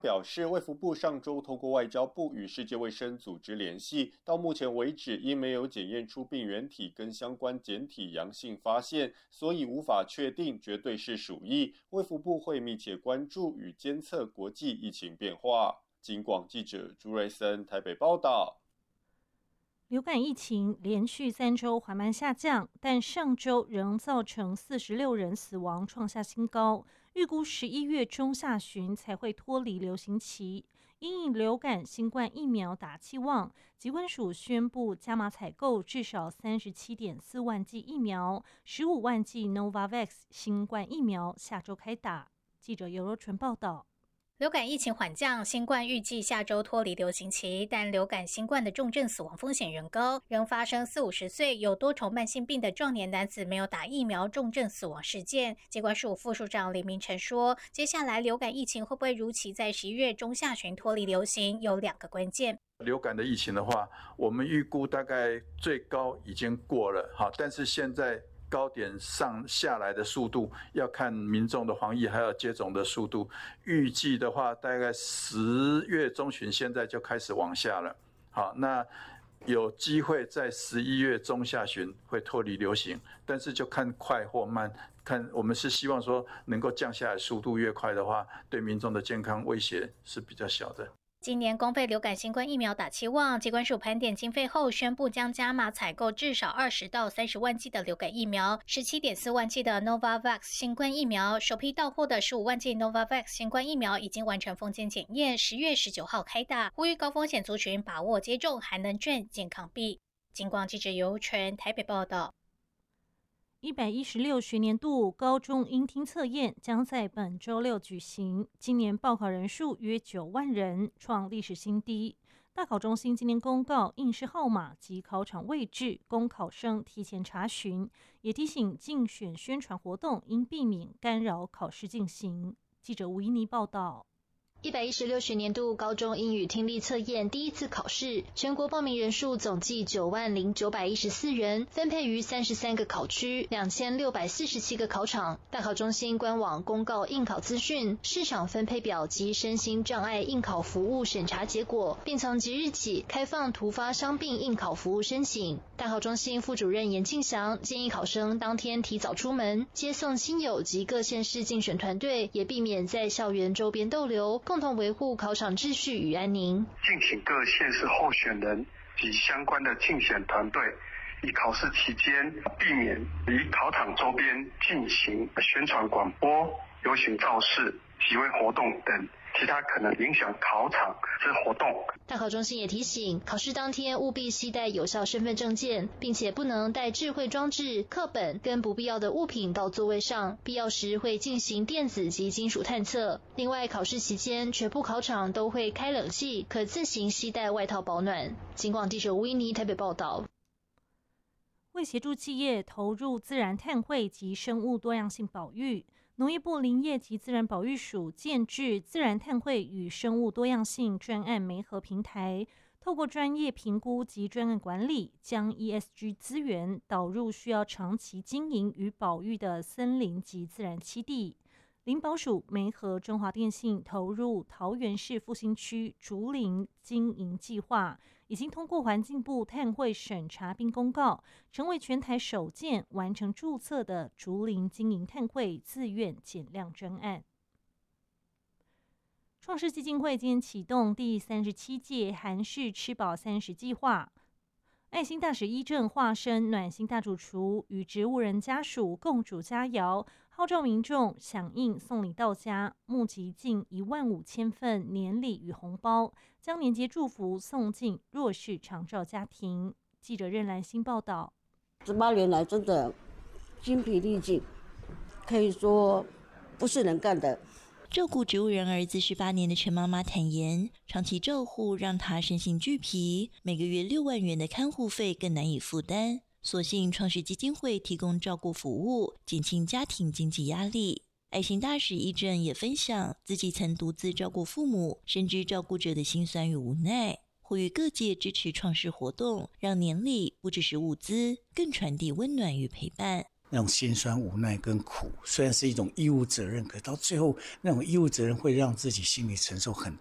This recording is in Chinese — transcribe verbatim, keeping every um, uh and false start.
表示，卫福部上周透过外交部与世界卫生组织联系，到目前为止因没有检验出病原体跟相关检体阳性发现，所以无法确定绝对是鼠疫。卫福部会密切关注与监测国际疫情变化。警广记者朱瑞森台北报道。 流感疫情连续三周缓慢下降，但上周仍造成四十六人死亡，创下新高。预估十一月中下旬才会脱离流行期。因应流感新冠疫苗打气旺，疾管署宣布加码采购至少三十七点四万剂疫苗，十五万剂 Novavax 新冠疫苗下周开打。记者尤若纯报道。 流感疫情缓降，新冠预计下周脱离流行期，但流感新冠的重症死亡风险仍高，仍发生四五十岁有多重慢性病的壮年男子没有打疫苗重症死亡事件。疾管署副署长李明成说，接下来流感疫情会不会如期在十一月中下旬脱离流行，有两个关键。 流感的疫情的话，我们预估大概最高已经过了，好，但是现在高点上下来的速度要看民众的防疫还有接种的速度，预计的话大概十月中旬现在就开始往下了。好，那有机会在十一月中下旬会脱离流行，但是就看快或慢，看我们是希望说能够降下来，速度越快的话，对民众的健康威胁是比较小的。 今年公费流感新冠疫苗打气旺，疾管署盘点经费后宣布将加码采购至少二十到三十万剂的流感疫苗，十七点四万剂的 Novavax 新冠疫苗，首批到货的十五万剂 Novavax 新冠疫苗已经完成封检检验，十月十九号开打，呼吁高风险族群把握接种，还能赚健康币。警广记者尤纯台北报道。 一百一十六学年度高中英听测验将在本周六举行，今年报考人数约九万人，创历史新低。大考中心今年公告应试号码及考场位置，供考生提前查询，也提醒竞选宣传活动应避免干扰考试进行。记者吴怡妮报道。 一百一十六学年度高中英语听力测验第一次考试，全国报名人数总计九万零九百一十四人，分配于三十三个考区，两千六百四十七个考场。大考中心官网公告应考资讯、市场分配表及身心障碍应考服务审查结果，并从即日起开放突发伤病应考服务申请。大考中心副主任严庆祥建议考生当天提早出门接送亲友及各县市竞选团队，也避免在校园周边逗留，共同维护考场秩序与安宁。 敬请各县市候选人及相关的竞选团队，以考试期间避免于考场周边进行宣传广播、游行造势、集会活动等其他可能影响考场之活动。 大考中心也提醒，考试当天务必携带有效身份证件，并且不能带智慧装置、课本跟不必要的物品到座位上，必要时会进行电子及金属探测。另外，考试期间全部考场都会开冷气，可自行携带外套保暖。警广记者吴怡妮台北报道。 为协助企业投入自然碳汇及生物多样性保育，农业部林业及自然保育署建制自然碳汇与生物多样性专案媒合平台，透过专业评估及专案管理，将 E S G 资源导入需要长期经营与保育的森林及自然栖地。林保署媒合中华电信投入桃园市复兴区竹林经营计划，已经通过环境部碳汇审查并公告，成为全台首件完成注册的竹林经营碳汇自愿减量专案。创世基金会今天启动第三十七届韩式吃饱三十计划，爱心大使一正化身暖心大主厨，与植物人家属共煮佳肴，号召民众响应送礼到家，募集近一万五千份年礼与红包，将年节祝福送进弱势长照家庭。记者任兰心报道。 十八年来真的精疲力尽，可以说不是人干的。 照顾植物人儿子十八年的陈妈妈坦言，长期照护让她身心俱疲，每个月六万元的看护费更难以负担。所幸创世基金会提供照顾服务，减轻家庭经济压力。爱心大使一正也分享自己曾独自照顾父母，深知照顾者的辛酸与无奈，呼吁各界支持创世活动，让年礼不只是物资，更传递温暖与陪伴。 那种心酸无奈跟苦，虽然是一种义务责任，可到最后那种义务责任会让自己心里承受很